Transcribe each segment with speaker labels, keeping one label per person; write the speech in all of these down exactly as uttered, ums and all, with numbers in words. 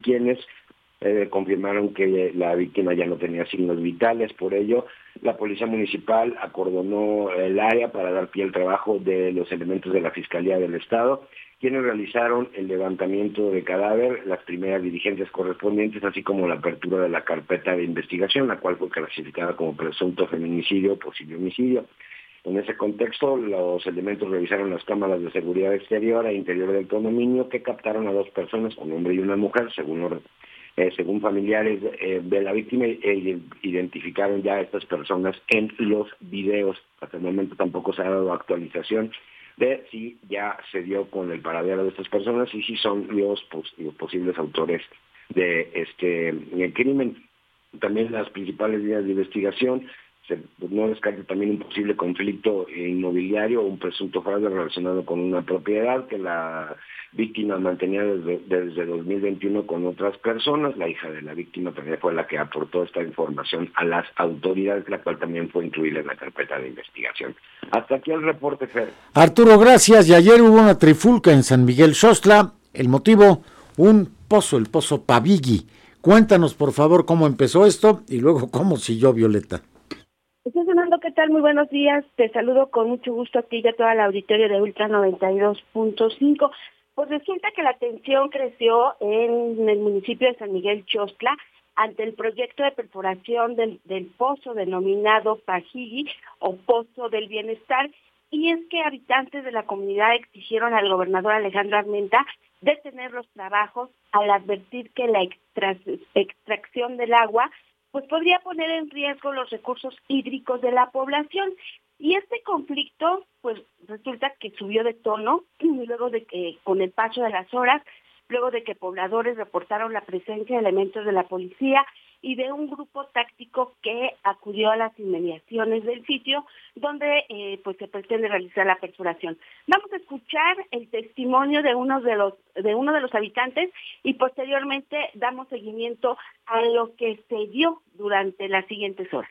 Speaker 1: quienes eh, confirmaron que la víctima ya no tenía signos vitales. Por ello, la Policía Municipal acordonó el área para dar pie al trabajo de los elementos de la Fiscalía del Estado, quienes realizaron el levantamiento de cadáver, las primeras diligencias correspondientes, así como la apertura de la carpeta de investigación, la cual fue clasificada como presunto feminicidio o posible homicidio. En ese contexto, los elementos revisaron las cámaras de seguridad exterior e interior del condominio que captaron a dos personas, un hombre y una mujer, según los Eh, según familiares eh, de la víctima, eh, identificaron ya a estas personas en los videos. Hasta el momento tampoco se ha dado actualización de si ya se dio con el paradero de estas personas y si son los, pos los posibles autores de este el crimen. También las principales líneas de investigación, se, pues, no descarta también un posible conflicto inmobiliario o un presunto fraude relacionado con una propiedad que la víctima mantenía desde, desde dos mil veintiuno con otras personas. La hija de la víctima también fue la que aportó esta información a las autoridades, la cual también fue incluida en la carpeta de investigación. Hasta aquí el reporte, Fer.
Speaker 2: Arturo, gracias. Y ayer hubo una trifulca en San Miguel Xostla. El motivo, un pozo, el pozo Pavigui. Cuéntanos, por favor, cómo empezó esto y luego cómo siguió, Violeta.
Speaker 3: Estoy Fernando, ¿qué tal? Muy buenos días. Te saludo con mucho gusto a ti y a toda la auditorio de Ultra noventa y dos punto cinco. Pues resulta que la tensión creció en el municipio de San Miguel Xostla ante el proyecto de perforación del, del pozo denominado Pavigui o Pozo del Bienestar, y es que habitantes de la comunidad exigieron al gobernador Alejandro Armenta detener los trabajos al advertir que la extra, extracción del agua pues podría poner en riesgo los recursos hídricos de la población. Y este conflicto, pues resulta que subió de tono, y luego de que, con el paso de las horas, luego de que pobladores reportaron la presencia de elementos de la policía y de un grupo táctico que acudió a las inmediaciones del sitio donde eh, pues se pretende realizar la perforación. Vamos a escuchar el testimonio de uno de los de uno de los habitantes y posteriormente damos seguimiento a lo que se dio durante las siguientes horas.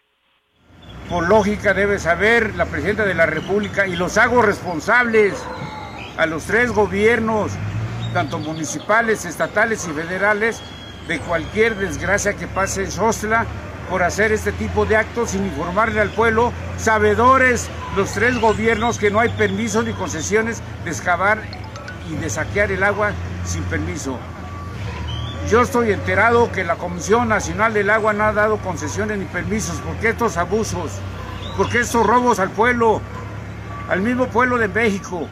Speaker 4: Por lógica debe saber la Presidenta de la República, y los hago responsables a los tres gobiernos, tanto municipales, estatales y federales, de cualquier desgracia que pase en Xostla por hacer este tipo de actos sin informarle al pueblo, sabedores los tres gobiernos que no hay permisos ni concesiones de excavar y de saquear el agua sin permiso. Yo estoy enterado que la Comisión Nacional del Agua no ha dado concesiones ni permisos. ¿Por qué estos abusos? ¿Por qué estos robos al pueblo? Al mismo pueblo de México.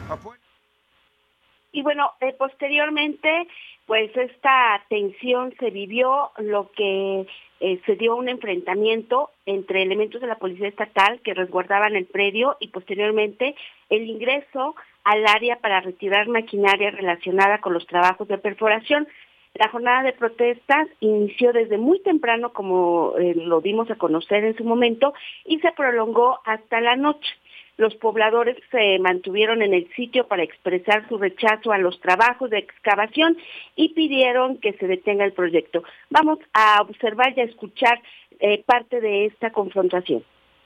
Speaker 3: Y bueno, eh, posteriormente, pues esta tensión se vivió, lo que eh, se dio un enfrentamiento entre elementos de la Policía Estatal que resguardaban el predio y posteriormente el ingreso al área para retirar maquinaria relacionada con los trabajos de perforación. La jornada de protestas inició desde muy temprano, como eh, lo dimos a conocer en su momento, y se prolongó hasta la noche. Los pobladores se mantuvieron en el sitio para expresar su rechazo a los trabajos de excavación y pidieron que se detenga el proyecto. Vamos a observar y a escuchar eh, parte de esta confrontación.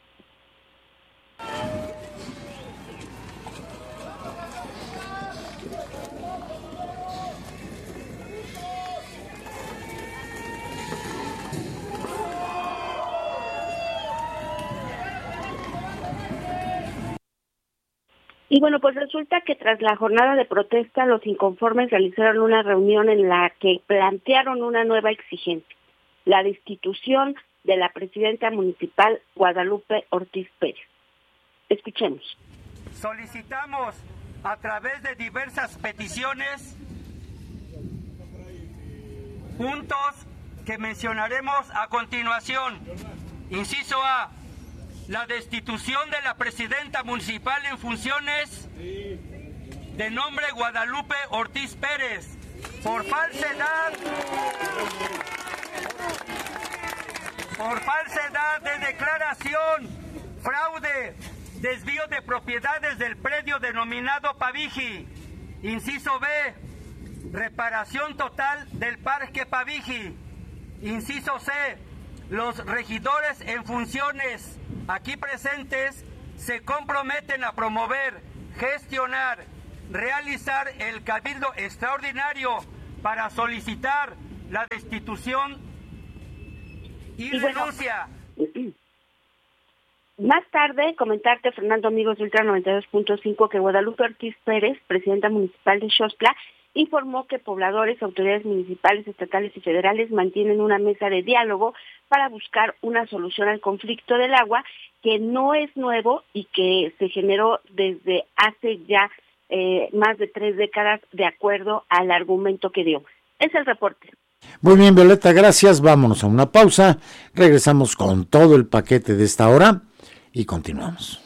Speaker 3: Y bueno, pues resulta que tras la jornada de protesta, los inconformes realizaron una reunión en la que plantearon una nueva exigencia: la destitución de la presidenta municipal Guadalupe Ortiz Pérez. Escuchemos.
Speaker 5: Solicitamos a través de diversas peticiones puntos que mencionaremos a continuación. Inciso A: la destitución de la presidenta municipal en funciones de nombre Guadalupe Ortiz Pérez por falsedad, por falsedad de declaración, fraude, desvío de propiedades del predio denominado Pavigui. Inciso B: reparación total del parque Pavigui. Inciso C: los regidores en funciones aquí presentes se comprometen a promover, gestionar, realizar el cabildo extraordinario para solicitar la destitución y,
Speaker 3: y bueno,
Speaker 5: renuncia.
Speaker 3: Más tarde, comentarte, Fernando, amigos de Ultra noventa y dos punto cinco, que Guadalupe Ortiz Pérez, presidenta municipal de Xostla, informó que pobladores, autoridades municipales, estatales y federales mantienen una mesa de diálogo para buscar una solución al conflicto del agua, que no es nuevo y que se generó desde hace ya eh, más de tres décadas, de acuerdo al argumento que dio. Es el reporte.
Speaker 2: Muy bien, Violeta, gracias. Vámonos a una pausa. Regresamos con todo el paquete de esta hora y continuamos.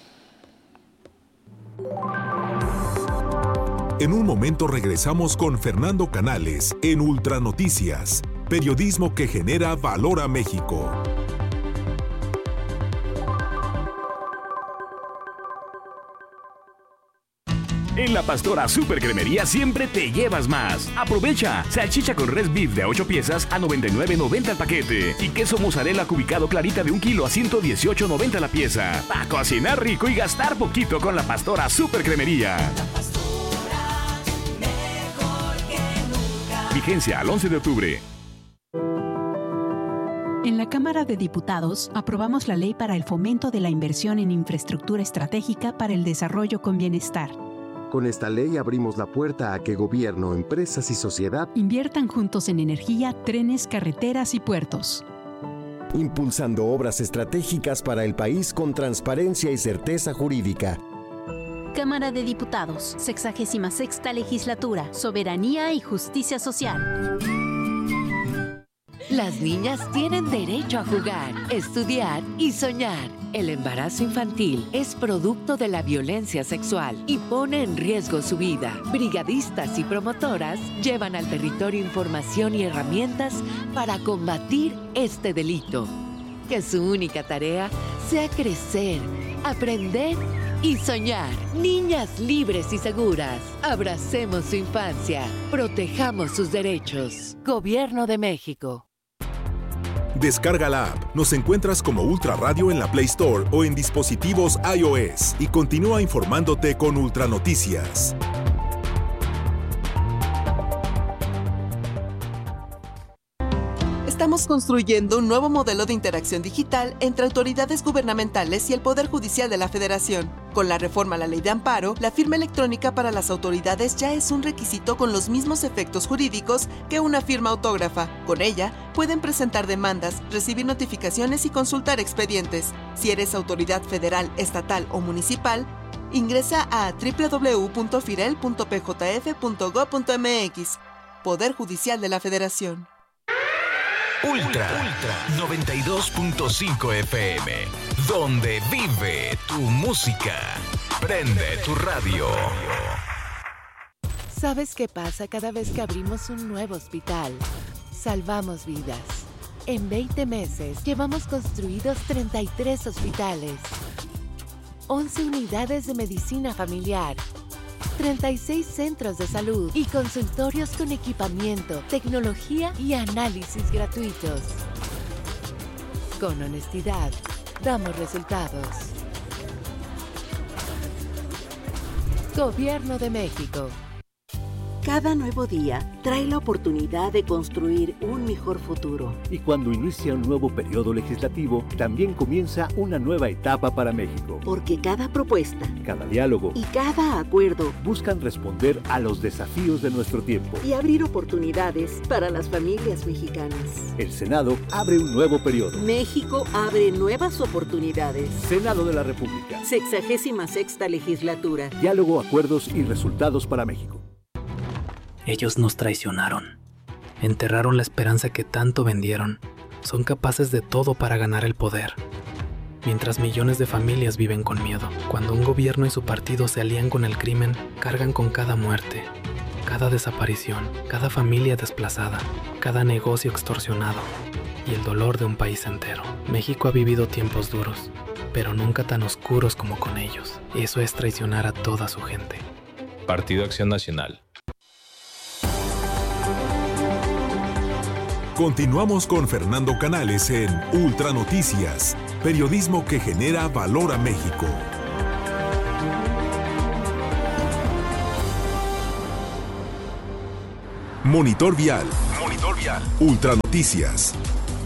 Speaker 6: En un momento regresamos con Fernando Canales en Ultra Noticias, periodismo que genera valor a México.
Speaker 7: En La Pastora Super Cremería siempre te llevas más. Aprovecha salchicha con res beef de ocho piezas a noventa y nueve noventa el paquete y queso mozzarella cubicado clarita de un kilo a ciento dieciocho noventa la pieza. Para cocinar rico y gastar poquito con La Pastora Super Cremería. La Pastora, mejor que nunca. Vigencia al once de octubre.
Speaker 8: En la Cámara de Diputados aprobamos la ley para el fomento de la inversión en infraestructura estratégica para el desarrollo con bienestar.
Speaker 9: Con esta ley abrimos la puerta a que gobierno, empresas y sociedad
Speaker 8: inviertan juntos en energía, trenes, carreteras y puertos.
Speaker 9: Impulsando obras estratégicas para el país con transparencia y certeza jurídica.
Speaker 10: Cámara de Diputados, sexagésima sexta legislatura, soberanía y justicia social.
Speaker 11: Las niñas tienen derecho a jugar, estudiar y soñar. El embarazo infantil es producto de la violencia sexual y pone en riesgo su vida. Brigadistas y promotoras llevan al territorio información y herramientas para combatir este delito. Que su única tarea sea crecer, aprender y soñar. Niñas libres y seguras. Abracemos su infancia. Protejamos sus derechos. Gobierno de México.
Speaker 6: Descarga la app. Nos encuentras como Ultra Radio en la Play Store o en dispositivos iOS y continúa informándote con Ultra Noticias.
Speaker 12: Estamos construyendo un nuevo modelo de interacción digital entre autoridades gubernamentales y el Poder Judicial de la Federación. Con la reforma a la Ley de Amparo, la firma electrónica para las autoridades ya es un requisito con los mismos efectos jurídicos que una firma autógrafa. Con ella, pueden presentar demandas, recibir notificaciones y consultar expedientes. Si eres autoridad federal, estatal o municipal, ingresa a doble u doble u doble u punto firel punto p j f punto gob punto m x. Poder Judicial de la Federación.
Speaker 13: Ultra, Ultra noventa y dos punto cinco F M, donde vive tu música. Prende tu radio.
Speaker 11: ¿Sabes qué pasa cada vez que abrimos un nuevo hospital? Salvamos vidas. En veinte meses llevamos construidos treinta y tres hospitales, once unidades de medicina familiar, treinta y seis centros de salud y consultorios con equipamiento, tecnología y análisis gratuitos. Con honestidad, damos resultados. Gobierno de México.
Speaker 14: Cada nuevo día trae la oportunidad de construir un mejor futuro.
Speaker 15: Y cuando inicia un nuevo periodo legislativo, también comienza una nueva etapa para México.
Speaker 14: Porque cada propuesta,
Speaker 15: cada diálogo
Speaker 14: y cada acuerdo
Speaker 15: buscan responder a los desafíos de nuestro tiempo
Speaker 14: y abrir oportunidades para las familias mexicanas.
Speaker 15: El Senado abre un nuevo periodo.
Speaker 14: México abre nuevas oportunidades.
Speaker 15: Senado de la República.
Speaker 14: Sexagésima sexta legislatura.
Speaker 15: Diálogo, acuerdos y resultados para México.
Speaker 16: Ellos nos traicionaron, enterraron la esperanza que tanto vendieron, son capaces de todo para ganar el poder. Mientras millones de familias viven con miedo, cuando un gobierno y su partido se alían con el crimen, cargan con cada muerte, cada desaparición, cada familia desplazada, cada negocio extorsionado y el dolor de un país entero. México ha vivido tiempos duros, pero nunca tan oscuros como con ellos. Eso es traicionar a toda su gente.
Speaker 17: Partido Acción Nacional.
Speaker 6: Continuamos con Fernando Canales en Ultra Noticias, periodismo que genera valor a México. Monitor Vial. Monitor Monitor Vial. Ultra Noticias.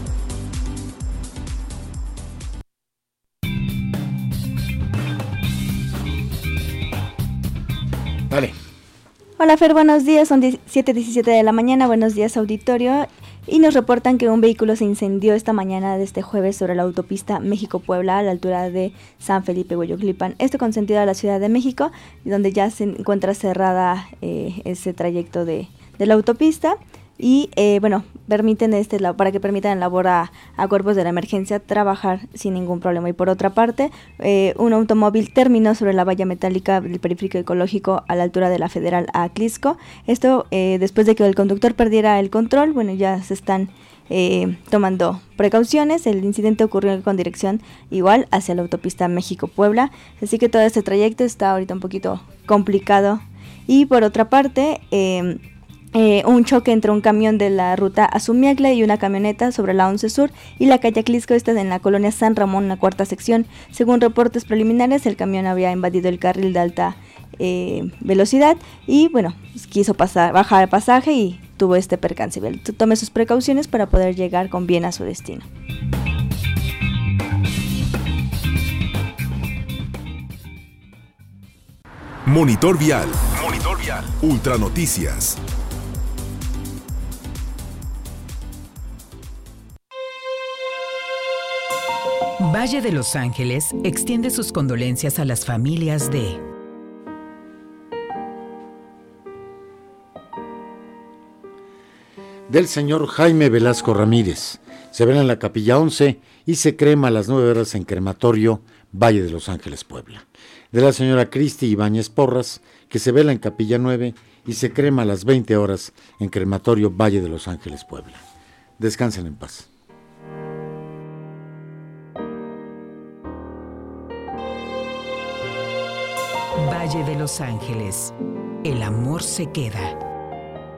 Speaker 2: Dale.
Speaker 18: Hola Fer, buenos días, son siete diecisiete de la mañana, buenos días auditorio, y nos reportan que un vehículo se incendió esta mañana de este jueves sobre la autopista México-Puebla a la altura de San Felipe Hueyotlipan, esto con sentido a la Ciudad de México, donde ya se encuentra cerrada eh, ese trayecto de, de la autopista. Y eh, bueno, permiten este para que permitan el labor a, a cuerpos de la emergencia trabajar sin ningún problema. Y por otra parte, eh, un automóvil terminó sobre la valla metálica del periférico ecológico a la altura de la Federal a Atlisco. Esto eh, después de que el conductor perdiera el control. Bueno, ya se están eh, tomando precauciones. El incidente ocurrió con dirección igual hacia la autopista México-Puebla. Así que todo este trayecto está ahorita un poquito complicado. Y por otra parte, eh, Eh, un choque entre un camión de la ruta Azumiagle y una camioneta sobre la once Sur y la calle Atlisco, esta en la colonia San Ramón, la cuarta sección. Según reportes preliminares, el camión había invadido el carril de alta eh, velocidad y bueno, pues quiso pasar, bajar el pasaje y tuvo este percance. Tome sus precauciones para poder llegar con bien a su destino.
Speaker 6: Monitor Vial. Monitor Vial. Ultra Noticias.
Speaker 19: Valle de Los Ángeles extiende sus condolencias a las familias de
Speaker 2: del señor Jaime Velasco Ramírez. Se vela en la Capilla once y se crema a las nueve horas en crematorio Valle de Los Ángeles, Puebla. De la señora Cristi Ibáñez Porras, que se vela en Capilla nueve y se crema a las veinte horas en crematorio Valle de Los Ángeles, Puebla. Descansen en paz.
Speaker 19: Valle de Los Ángeles. El amor se queda.